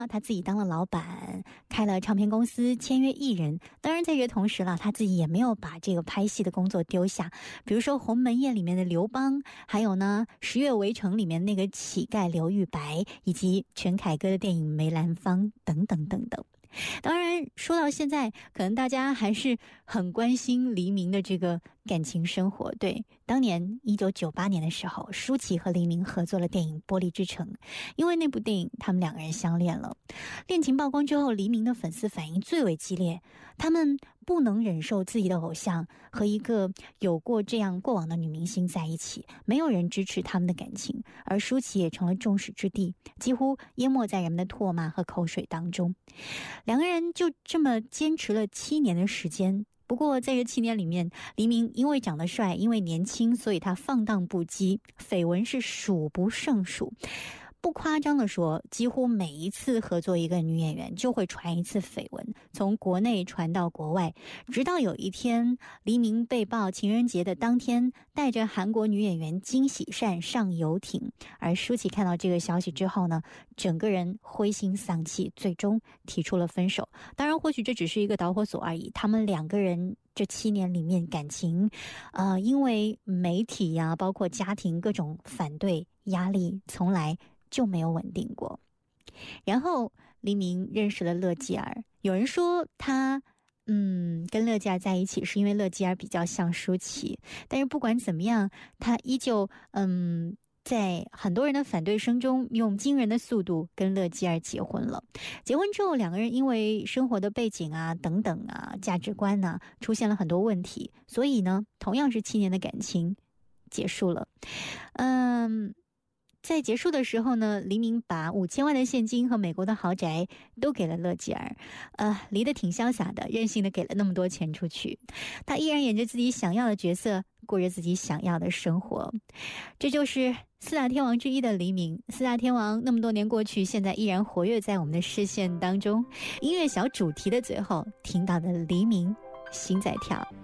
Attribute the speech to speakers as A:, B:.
A: 他自己当了老板，开了唱片公司，签约艺人。当然在这同时他自己也没有把这个拍戏的工作丢下，比如说《鸿门宴》里面的刘邦，还有呢《十月围城》里面那个乞丐刘玉白，以及陈凯歌的电影《梅兰芳》等等等等。当然说到现在，可能大家还是很关心黎明的这个感情生活。对，当年1998年的时候，舒淇和黎明合作了电影《玻璃之城》，因为那部电影他们两个人相恋了。恋情曝光之后，黎明的粉丝反应最为激烈，他们不能忍受自己的偶像和一个有过这样过往的女明星在一起，没有人支持他们的感情，而舒淇也成了众矢之的，几乎淹没在人们的唾骂和口水当中。两个人就这么坚持了7年的时间。不过在这7年里面，黎明因为长得帅，因为年轻，所以他放荡不羁，绯闻是数不胜数。不夸张的说，几乎每一次合作一个女演员就会传一次绯闻，从国内传到国外，直到有一天黎明被曝情人节的当天带着韩国女演员金喜善上游艇，而舒淇看到这个消息之后呢，整个人灰心丧气，最终提出了分手。当然或许这只是一个导火索而已，他们两个人这7年里面感情因为媒体包括家庭各种反对压力，从来就没有稳定过。然后黎明认识了乐基儿，有人说他跟乐基儿在一起是因为乐基儿比较像舒淇，但是不管怎么样，他依旧在很多人的反对声中用惊人的速度跟乐基儿结婚了。结婚之后，两个人因为生活的背景等等价值观出现了很多问题，所以呢同样是7年的感情结束了。在结束的时候呢，黎明把5000万的现金和美国的豪宅都给了乐基儿，离得挺潇洒的，任性的给了那么多钱出去。他依然演着自己想要的角色，过着自己想要的生活。这就是4大天王之一的黎明。4大天王那么多年过去，现在依然活跃在我们的视线当中。音乐小主题的最后听到的黎明，心在跳。